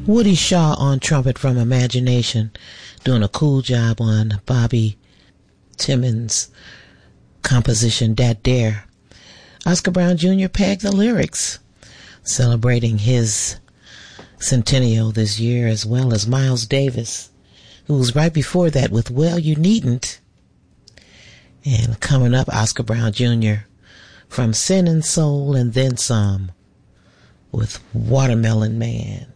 Woody Shaw on trumpet from Imagination, doing a cool job on Bobby Timmons' composition Dat Dare. Oscar Brown Jr. pegged the lyrics, celebrating his centennial this year, as well as Miles Davis, who was right before that with Well You Needn't. And coming up, Oscar Brown Jr. from Sin and Soul and Then Some with Watermelon Man.